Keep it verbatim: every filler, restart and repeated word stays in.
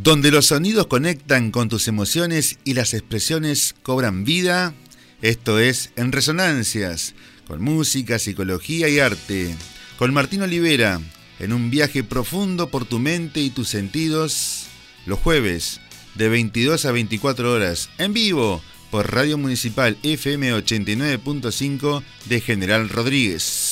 Donde los sonidos conectan con tus emociones y las expresiones cobran vida. Esto es En Resonancias, con música, psicología y arte. Con Martín Olivera, en un viaje profundo por tu mente y tus sentidos. Los jueves, de veintidós a veinticuatro horas, en vivo, por Radio Municipal F M ochenta y nueve punto cinco de General Rodríguez.